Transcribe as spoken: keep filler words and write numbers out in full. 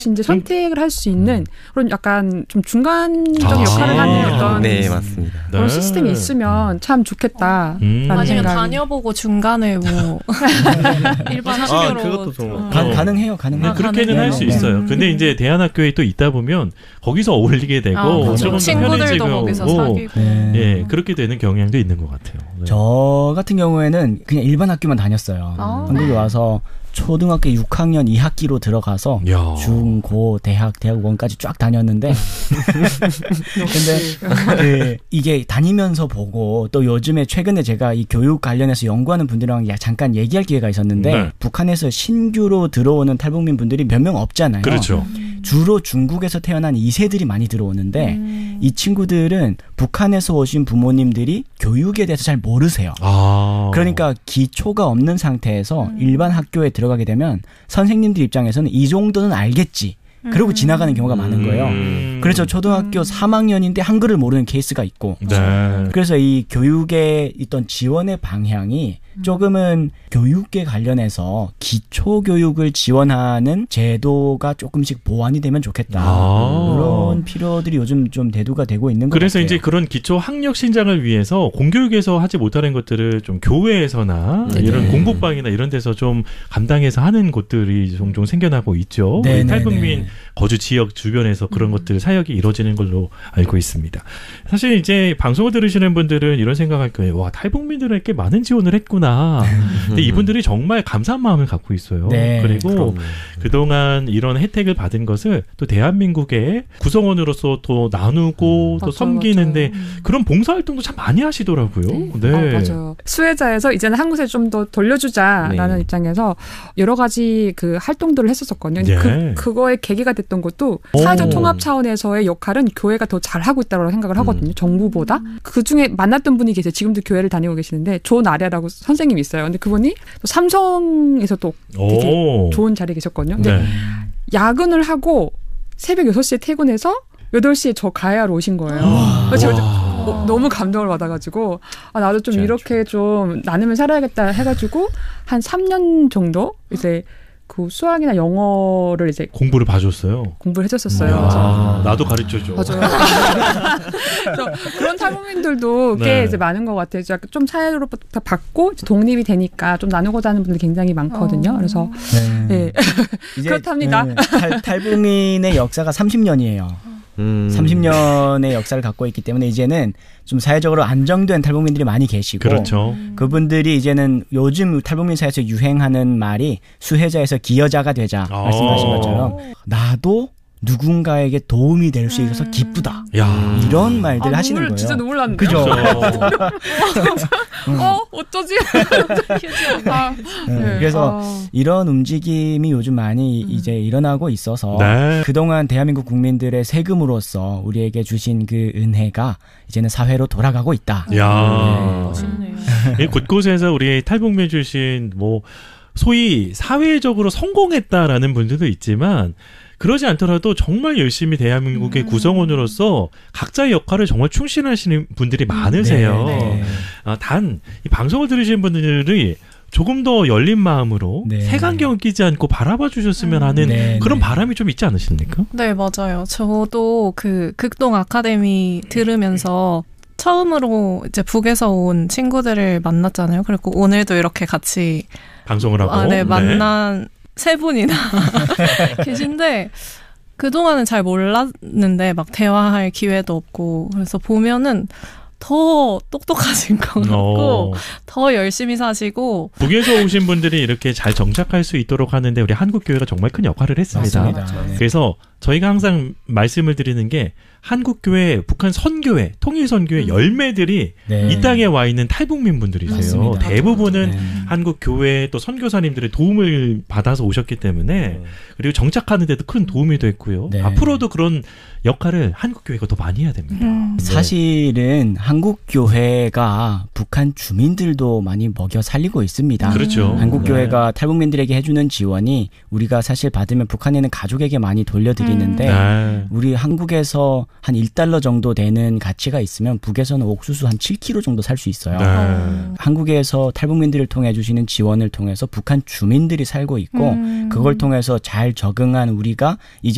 이제 선택을 할 수 있는 그런 약간 좀 중간적 아, 역할을 하는 어떤 네, 맞습니다. 그런 네. 시스템이 있으면 참 좋겠다라는 음. 아니면 생각이. 다녀보고 중간에 뭐 일반 아, 학교로 그것도 좀 어. 가, 가능해요, 가능해요. 아, 그렇게는 할 수 가능해요. 있어요. 음. 근데 이제 대안학교에 또 있다 보면 거기서 어울리게 되고 아, 그렇죠. 조금 더 친구들도 편해지고 거기서 오, 사귀고 네. 예, 그렇게 되는 경향도 있는 것 같아요. 네. 저 같은 경우에는 그냥 일반 학교만 다녔어요. 아. 한국에 와서 초등학교 육 학년 이 학기로 들어가서 야. 중, 고, 대학, 대학원까지 쫙 다녔는데 근데 그 이게 다니면서 보고 또 요즘에 최근에 제가 이 교육 관련해서 연구하는 분들이랑 잠깐 얘기할 기회가 있었는데 네. 북한에서 신규로 들어오는 탈북민 분들이 몇 명 없잖아요. 그렇죠. 주로 중국에서 태어난 이 세들이 많이 들어오는데 음. 이 친구들은 북한에서 오신 부모님들이 교육에 대해서 잘 모르세요. 아. 그러니까 기초가 없는 상태에서 음. 일반 학교에 들어가게 되면 선생님들 입장에서는 이 정도는 알겠지. 그러고 음. 지나가는 경우가 많은 거예요. 음. 그래서 초등학교 음. 삼 학년인데 한글을 모르는 케이스가 있고. 네. 그래서 이 교육에 있던 지원의 방향이 조금은 교육에 관련해서 기초 교육을 지원하는 제도가 조금씩 보완이 되면 좋겠다. 아. 그런 필요들이 요즘 좀 대두가 되고 있는 것 그래서 같아요. 이제 그런 기초 학력 신장을 위해서 공교육에서 하지 못하는 것들을 좀 교회에서나 네네. 이런 공부방이나 이런 데서 좀 감당해서 하는 곳들이 종종 생겨나고 있죠. 우리 네네네. 탈북민 거주 지역 주변에서 그런 음. 것들 사역이 이루어지는 걸로 알고 있습니다. 사실 이제 방송을 들으시는 분들은 이런 생각할 거예요. 와, 탈북민들에게 많은 지원을 했구나. 근데 이분들이 정말 감사한 마음을 갖고 있어요. 네, 그리고 그럼요. 그동안 이런 혜택을 받은 것을 또 대한민국의 구성원으로서 또 나누고 음, 또 맞아요, 섬기는데 맞아요. 그런 봉사활동도 참 많이 하시더라고요. 네. 아, 맞아요. 수혜자에서 이제는 한국에 좀 더 돌려주자라는 네. 입장에서 여러 가지 그 활동들을 했었었거든요. 네. 그, 그거의 계기가 됐던 것도 오. 사회적 통합 차원에서의 역할은 교회가 더 잘하고 있다고 생각을 하거든요. 음. 정부보다. 그 중에 만났던 분이 계세요. 지금도 교회를 다니고 계시는데 존 아랴라고 선생님이 있어요. 근데 그분이 또 삼성에서 또 되게 오. 좋은 자리에 계셨거든요. 근데 네. 야근을 하고 새벽 여섯 시에 퇴근해서 여덟 시에 저 가야로 오신 거예요. 그래서 제가 어, 너무 감동을 받아가지고 아, 나도 좀 진짜 이렇게 좀 나누면 살아야겠다 해가지고 한 삼 년 정도 이제 그 수학이나 영어를 이제 공부를 봐줬어요. 공부를 해줬었어요. 아, 그래서 나도 가르쳐줘. 맞아요. 그래서 그런 탈북민들도 꽤 네. 이제 많은 것 같아요. 이제 좀 사회로부터 받고 이제 독립이 되니까 좀 나누고자 하는 분들이 굉장히 많거든요. 어. 그래서 네. 네. 이제, 그렇답니다. 네, 탈, 탈북민의 역사가 삼십 년이에요. 음. 삼십 년의 역사를 갖고 있기 때문에 이제는 좀 사회적으로 안정된 탈북민들이 많이 계시고 그렇죠. 그분들이 이제는 요즘 탈북민 사회에서 유행하는 말이 수혜자에서 기여자가 되자 아. 말씀하신 것처럼 나도 누군가에게 도움이 될 수 있어서 기쁘다. 야. 이런 말들을 아, 하시는 눈물, 거예요. 진짜 눈물 났는데요. 그죠? 어 어쩌지? 아, 네, 네. 그래서 아. 이런 움직임이 요즘 많이 음. 이제 일어나고 있어서 네. 그동안 대한민국 국민들의 세금으로서 우리에게 주신 그 은혜가 이제는 사회로 돌아가고 있다. 야. 멋있네요. 이 곳곳에서 우리 탈북민 출신 뭐 소위 사회적으로 성공했다라는 분들도 있지만 그러지 않더라도 정말 열심히 대한민국의 음. 구성원으로서 각자의 역할을 정말 충실하시는 분들이 많으세요. 네, 네. 아, 단 이 방송을 들으시는 분들이 조금 더 열린 마음으로 네. 색안경을 끼지 않고 바라봐 주셨으면 음. 하는 네, 그런 네. 바람이 좀 있지 않으십니까? 네, 맞아요. 저도 그 극동 아카데미 들으면서 처음으로 이제 북에서 온 친구들을 만났잖아요. 그리고 오늘도 이렇게 같이 방송을 하고 아, 네, 만난 세 분이나 계신데 그동안은 잘 몰랐는데 막 대화할 기회도 없고 그래서 보면은 더 똑똑하신 것 같고 어. 더 열심히 사시고 북에서 오신 분들이 이렇게 잘 정착할 수 있도록 하는데 우리 한국교회가 정말 큰 역할을 했습니다. 맞습니다. 네. 그래서 저희가 항상 말씀을 드리는 게 한국교회, 북한 선교회, 통일선교회 음. 열매들이 네. 이 땅에 와 있는 탈북민 분들이세요. 맞습니다. 대부분은 네. 한국교회 또 선교사님들의 도움을 받아서 오셨기 때문에 그리고 정착하는 데도 큰 도움이 됐고요. 네. 앞으로도 그런 역할을 한국교회가 더 많이 해야 됩니다. 음. 네. 사실은 한국교회가 북한 주민들도 많이 먹여 살리고 있습니다. 그렇죠. 한국교회가 탈북민들에게 해주는 지원이 우리가 사실 받으면 북한에 있는 가족에게 많이 돌려드리는데 네. 우리 한국에서 한 일 달러 정도 되는 가치가 있으면 북에서는 옥수수 한 칠 킬로그램 정도 살 수 있어요. 네. 한국에서 탈북민들을 통해 주시는 지원을 통해서 북한 주민들이 살고 있고 음. 그걸 통해서 잘 적응한 우리가 이제